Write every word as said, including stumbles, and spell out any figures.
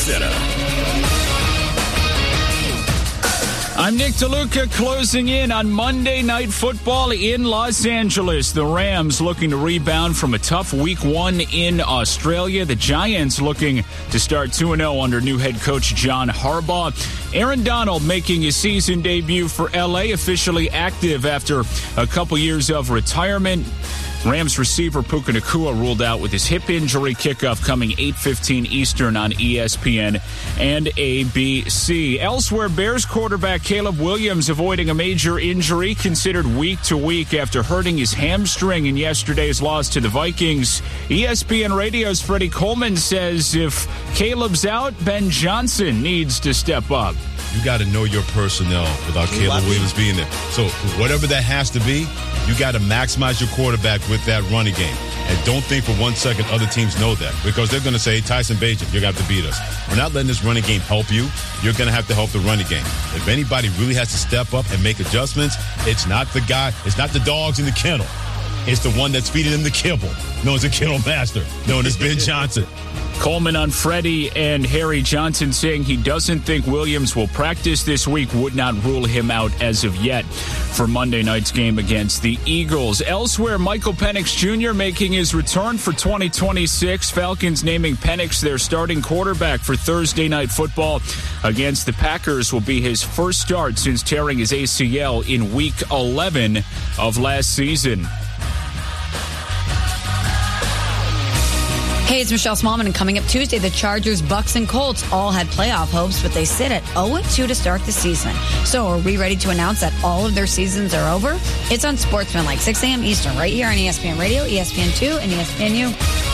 Center. I'm Nick DeLuca, closing in on Monday Night Football in Los Angeles. The Rams looking to rebound from a tough week one in Australia. The Giants looking to start two and oh under new head coach John Harbaugh. Aaron Donald making his season debut for L A, officially active after a couple years of retirement. Rams receiver Puka Nacua ruled out with his hip injury. Kickoff coming eight fifteen Eastern on E S P N and A B C. Elsewhere, Bears quarterback Caleb Williams avoiding a major injury, considered week to week after hurting his hamstring in yesterday's loss to the Vikings. E S P N Radio's Freddie Coleman says if Caleb's out, Ben Johnson needs to step up. You got to know your personnel without Caleb Williams being there. So whatever that has to be, you got to maximize your quarterback with that running game. And don't think for one second other teams know that, because they're going to say, Tyson Bagent, you're going to have to beat us. We're not letting this running game help you. You're going to have to help the running game. If anybody really has to step up and make adjustments, it's not the guy, it's not the dogs in the kennel. It's the one that's feeding them the kibble, known as a kennel master, known as Ben Johnson. Coleman on Freddie and Harry Johnson saying he doesn't think Williams will practice this week, would not rule him out as of yet for Monday night's game against the Eagles. Elsewhere, Michael Penix Junior making his return for twenty twenty-six. Falcons naming Penix their starting quarterback for Thursday Night Football against the Packers will be his first start since tearing his A C L in week eleven of last season. Hey, it's Michelle Smallman, and coming up Tuesday, the Chargers, Bucks, and Colts all had playoff hopes, but they sit at oh and two to start the season. So are we ready to announce that all of their seasons are over? It's on Sportsman, like six a.m. Eastern, right here on E S P N Radio, E S P N two, and E S P N U.